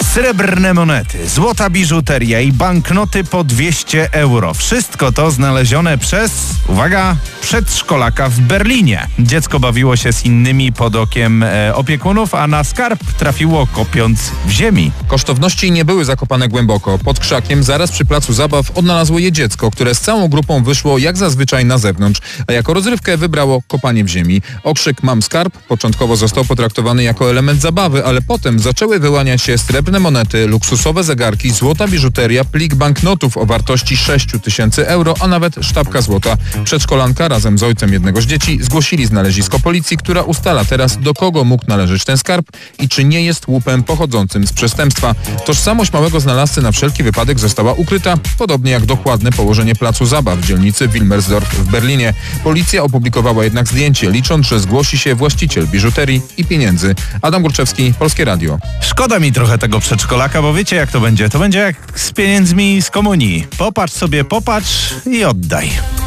Srebrne monety, złota biżuteria i banknoty po 200 euro. Wszystko to znalezione przez, uwaga, przedszkolaka w Berlinie. Dziecko bawiło się z innymi pod okiem opiekunów, a na skarb trafiło kopiąc w ziemi. Kosztowności nie były zakopane głęboko. Pod krzakiem, zaraz przy placu zabaw, odnalazło je dziecko, które z całą grupą wyszło jak zazwyczaj na zewnątrz, a jako rozrywkę wybrało kopanie w ziemi. Okrzyk "mam skarb" początkowo został potraktowany jako element zabawy, ale potem zaczęły wyłaniać się srebrne monety, luksusowe zegarki, złota biżuteria, plik banknotów o wartości 6 000 euro, a nawet sztabka złota. Przedszkolanka razem z ojcem jednego z dzieci zgłosili znalezisko policji, która ustala teraz, do kogo mógł należeć ten skarb i czy nie jest łupem pochodzącym z przestępstwa. Tożsamość małego znalazcy na wszelki wypadek została ukryta, podobnie jak dokładne położenie placu zabaw w dzielnicy Wilmersdorf w Berlinie. Policja opublikowała jednak zdjęcie, licząc, że zgłosi się właściciel biżuterii i pieniędzy. Adam Górczewski, Polskie Radio. Szkoda mi trochę tego przedszkolaka, bo wiecie jak to będzie? To będzie jak z pieniędzmi z komunii. Popatrz sobie, popatrz i oddaj.